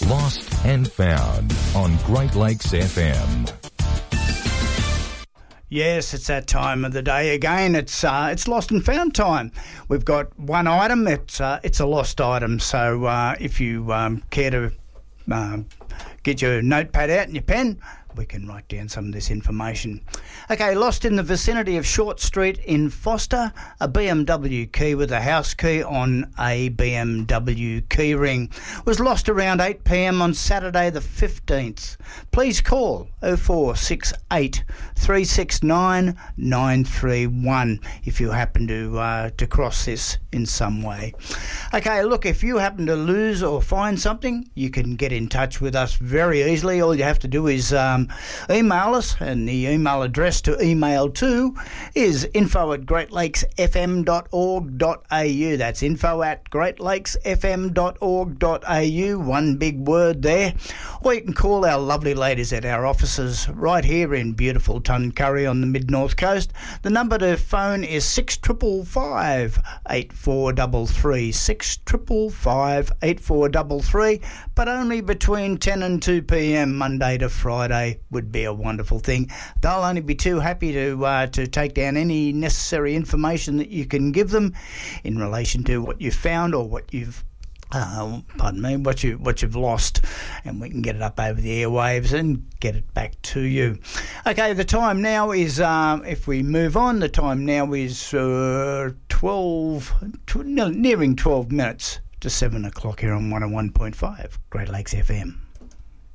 Lost and Found on Great Lakes FM. Yes, it's that time of the day again. It's lost and found time. We've got one item. It's a lost item. So if you care to get your notepad out and your pen, we can write down some of this information. Okay, lost in the vicinity of Short Street in Foster, a BMW key with a house key on a BMW key ring was lost around 8 p.m. on Saturday the 15th. Please call 0468 369 931 if you happen to cross this in some way. Okay, look, if you happen to lose or find something, you can get in touch with us very easily. All you have to do is email us, and the email address to email to is info@greatlakesfm.org.au. That's info@greatlakesfm.org.au, one big word there. Or you can call our lovely ladies at our offices right here in beautiful Tuncurry on the mid-north coast. The number to phone is 6555 8433, 6555 8433, but only between 10 and 2 p.m. Monday to Friday would be a wonderful thing. They'll only be too happy to take down any necessary information that you can give them in relation to what you found or what you've what you've lost, and we can get it up over the airwaves and get it back to you. Okay, the time now is, if we move on, the time now is nearing 12 minutes to 7 o'clock here on 101.5 Great Lakes FM.